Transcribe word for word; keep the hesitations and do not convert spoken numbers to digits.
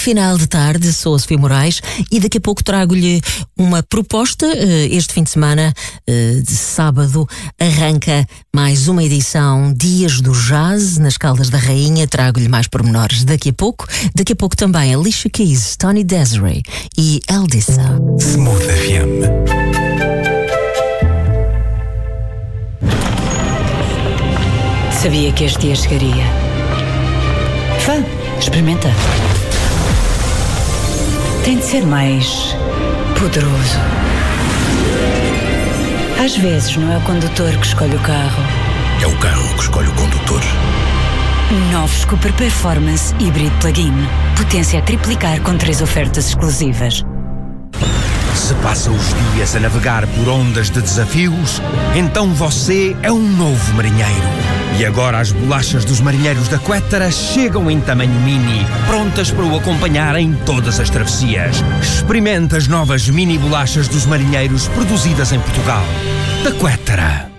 final de tarde, sou a Sofia Moraes e daqui a pouco trago-lhe uma proposta. Este fim de semana, de sábado, arranca mais uma edição Dias do Jazz nas Caldas da Rainha. Trago-lhe mais pormenores daqui a pouco. Daqui a pouco também Alicia Keys, Tony Desiree e Eldissa. Smooth F M. Sabia que este dia chegaria. Vá, experimenta. Tem de ser mais poderoso. Às vezes não é o condutor que escolhe o carro. É o carro que escolhe o condutor. Novos Cooper Performance Hybrid Plug-in. Potência a triplicar com três ofertas exclusivas. Se passa os dias a navegar por ondas de desafios, então você é um novo marinheiro. E agora as bolachas dos marinheiros da Quettara chegam em tamanho mini, prontas para o acompanhar em todas as travessias. Experimente as novas mini bolachas dos marinheiros produzidas em Portugal. Da Quettara.